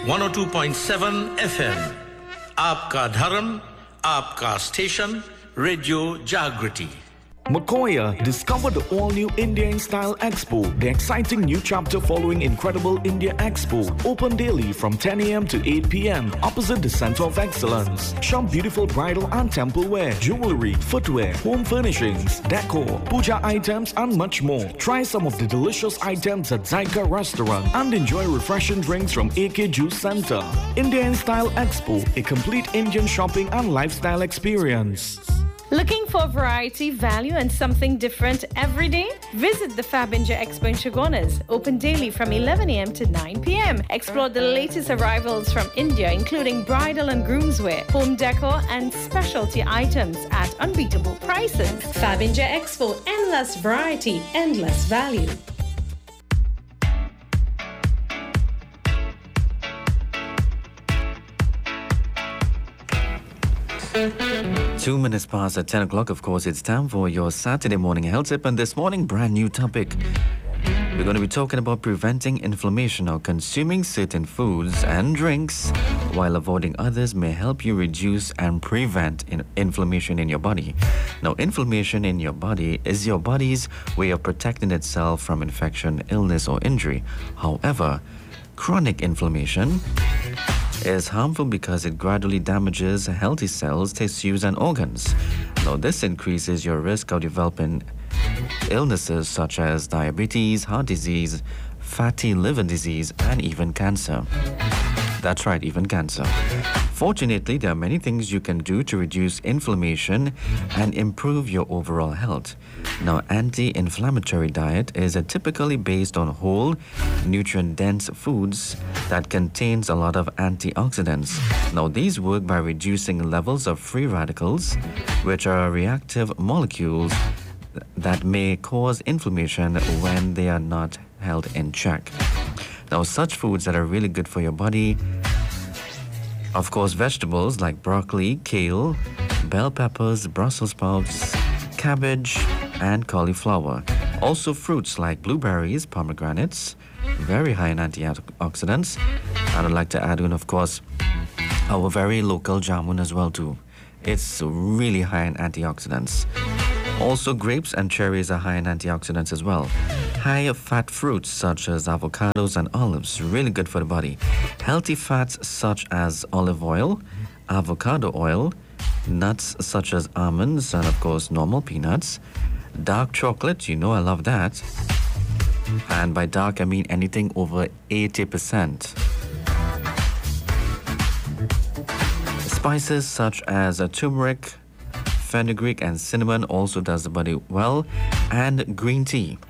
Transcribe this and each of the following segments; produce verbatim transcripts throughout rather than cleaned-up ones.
one oh two point seven F M. Aapka Dharam, Aapka Station, Radio Jagriti. Makoya, discover the all-new India Style Expo, the exciting new chapter following Incredible India Expo. Open daily from ten a m to eight p m opposite the Center of Excellence. Shop beautiful bridal and temple wear, jewelry, footwear, home furnishings, decor, puja items and much more. Try some of the delicious items at Zyka Restaurant and enjoy refreshing drinks from A K Juice Center. India Style Expo, a complete Indian shopping and lifestyle experience. Looking for variety, value, and something different every day? Visit the Fab India Expo in Chagonas. Open daily from eleven a m to nine p m Explore the latest arrivals from India, including bridal and groomswear, home decor, and specialty items at unbeatable prices. Fab India Expo, endless variety, endless value. Two minutes past at ten o'clock, of course, it's time for your Saturday morning health tip. And this morning, brand new topic. We're going to be talking about preventing inflammation or consuming certain foods and drinks while avoiding others may help you reduce and prevent in- inflammation in your body. Now, inflammation in your body is your body's way of protecting itself from infection, illness, or injury. However, chronic inflammation is harmful because it gradually damages healthy cells, tissues, and organs. Now, this increases your risk of developing illnesses such as diabetes, heart disease, fatty liver disease, and even cancer. That's right, even cancer. Fortunately, there are many things you can do to reduce inflammation and improve your overall health. Now, anti-inflammatory diet is a typically based on whole, nutrient-dense foods that contains a lot of antioxidants. Now, these work by reducing levels of free radicals, which are reactive molecules that may cause inflammation when they are not held in check. Now, such foods that are really good for your body, of course, vegetables like broccoli, kale, bell peppers, Brussels sprouts, cabbage, and cauliflower. Also, fruits like blueberries, pomegranates, very high in antioxidants. And I'd like to add in, of course, our very local jamun as well too. It's really high in antioxidants. Also, grapes and cherries are high in antioxidants as well. High fat fruits such as avocados and olives, really good for the body. Healthy fats such as olive oil, avocado oil, nuts such as almonds, and of course normal peanuts. Dark chocolate, you know I love that. And by dark I mean anything over eighty percent. Spices such as a turmeric, fenugreek, and cinnamon also does the body well, and green tea.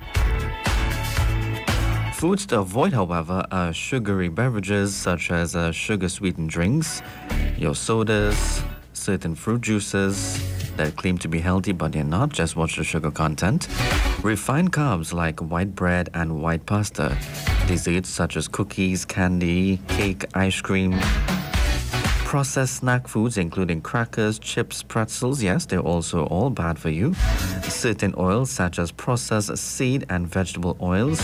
Foods to avoid, however, are sugary beverages such as uh, sugar-sweetened drinks, your sodas, certain fruit juices that claim to be healthy but they're not, just watch the sugar content. Refined carbs like white bread and white pasta. Desserts such as cookies, candy, cake, ice cream. Processed snack foods including crackers, chips, pretzels, yes, they're also all bad for you. Certain oils such as processed seed and vegetable oils.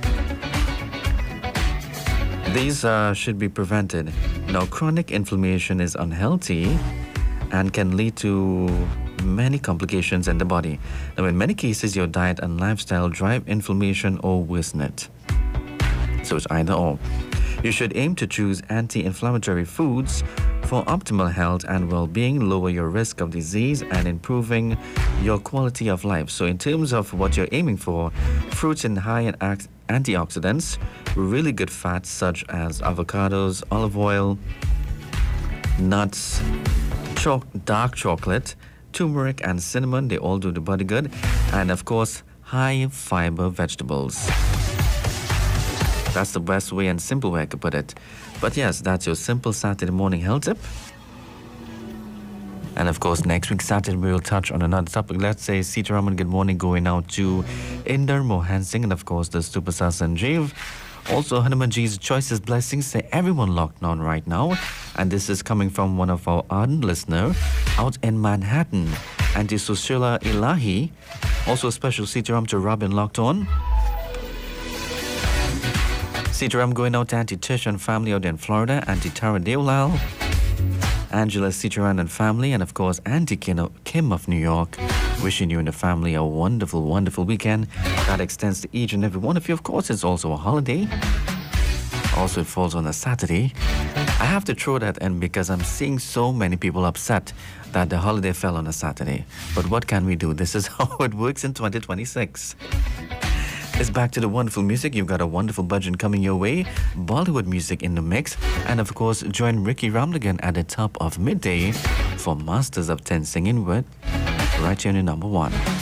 These uh, should be prevented. Now, chronic inflammation is unhealthy and can lead to many complications in the body. Now, in many cases, your diet and lifestyle drive inflammation or worsen it. So it's either or. You should aim to choose anti-inflammatory foods for optimal health and well-being, lower your risk of disease, and improving your quality of life. So in terms of what you're aiming for, fruits in high in ac- antioxidants, really good fats such as avocados, olive oil, nuts, cho- dark chocolate, turmeric, and cinnamon, they all do the body good. And of course, high fiber vegetables. That's the best way and simple way I could put it. But yes, that's your simple Saturday morning health tip. And of course, next week Saturday we'll touch on another topic. Let's say Sitaraman, good morning, going out to Inder Mohan Singh and of course the Superstar Sanjeev. Also, Hanumanji's choicest blessings say everyone locked on right now. And this is coming from one of our ardent listeners out in Manhattan. And to Sushila Ilahi. Also a special Sitaram to Robin locked on. Sitaram going out to Auntie Tish and family out in Florida, Auntie Tara Deolal, Angela Sitaran and family, and of course Auntie Kim of New York. Wishing you and the family a wonderful, wonderful weekend. That extends to each and every one of you. Of course, it's also a holiday. Also, it falls on a Saturday. I have to throw that in because I'm seeing so many people upset that the holiday fell on a Saturday. But what can we do? This is how it works in twenty twenty-six. It's back to the wonderful music. You've got a wonderful budget coming your way. Bollywood music in the mix. And of course, join Ricky Ramlagan at the top of midday for Masters of ten singing with right here in number one.